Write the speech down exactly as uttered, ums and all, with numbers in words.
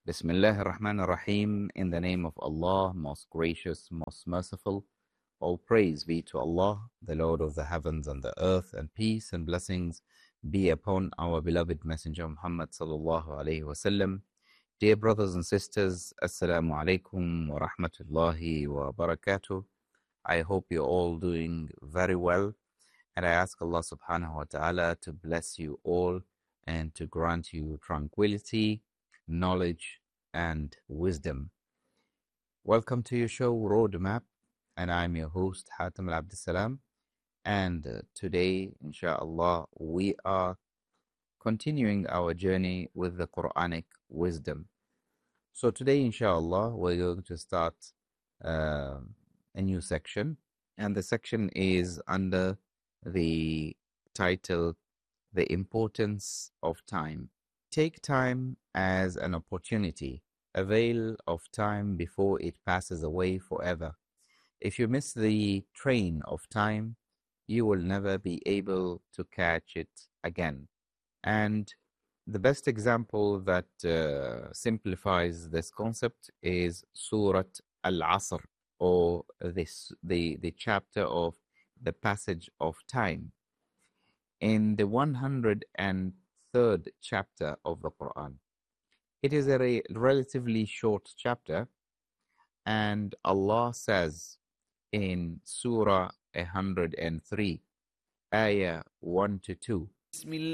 Bismillah ar-Rahman ar-Rahim. In the name of Allah, most gracious, most merciful. All praise be to Allah, the Lord of the heavens and the earth, and peace and blessings be upon our beloved Messenger Muhammad sallallahu alaihi wasallam. Dear brothers and sisters, Assalamu alaikum wa rahmatullahi wa barakatuh. I hope you're all doing very well, and I ask Allah subhanahu wa ta'ala to bless you all and to grant you tranquility, knowledge, and wisdom. Welcome to your show, Roadmap, and I'm your host, Hatem Al Abdussalam. And uh, today, inshallah, we are continuing our journey with the Quranic wisdom. So today, inshallah, we're going to start uh, a new section, and the section is under the title, The Importance of Time. Take time as an opportunity. Avail of time before it passes away forever. If you miss the train of time, you will never be able to catch it again. And the best example that uh, simplifies this concept is Surat Al-Asr, or this the, the chapter of the passage of time. In the one hundred third chapter of the Quran. It is a re- relatively short chapter, and Allah says in Surah one hundred three, Ayah one to two,